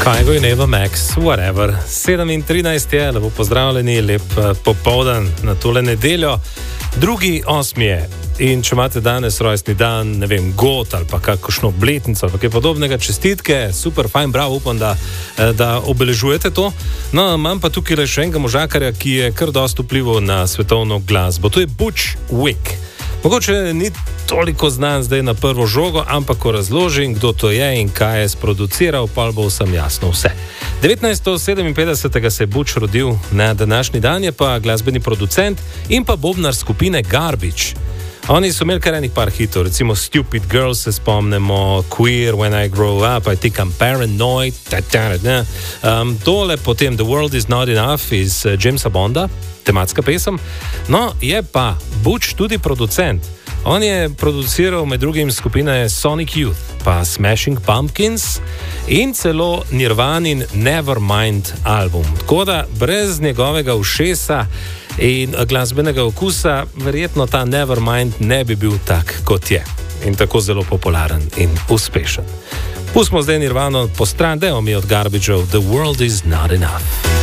Kygo in Eva Max, whatever. 7:13 je, lepo pozdravljeni, lep popoldan na tole nedeljo. 2.8. je. In če imate danes rojstni dan, ne vem, god ali pa kakšno obletnico ali kaj podobnega, čestitke, super, fajn, bravo, upam, da obeležujete to. No, imam pa tukaj le še enega možakarja, ki je kar dosti vplival na svetovno glasbo. To je Butch Vig. Mogoče ni toliko znan zdaj na prvo žogo, ampak ko razložim, kdo to je in kaj je sproduciral, pa bo vsem jasno vse. 1957. se je Butch rodil, na današnji dan je pa glasbeni producent in pa bobnar skupine Garbage. Oni so imeli kar enih par hitov, recimo Stupid Girl se spomnimo, Queer, When I Grow Up, I Think I'm Paranoid, tole potem The World Is Not Enough iz Jamesa Bonda, tematska pesem. No, je pa Butch tudi producent. On je produciral med drugim skupine Sonic Youth, pa Smashing Pumpkins in celo Nirvanin Nevermind album. Tako da brez njegovega ušesa in glasbenega okusa verjetno ta Nevermind ne bi bil tak, kot je. In tako zelo popularen in uspešen. Pustimo zdaj Nirvano po stran, dajmo mi od Garbageov The World Is Not Enough.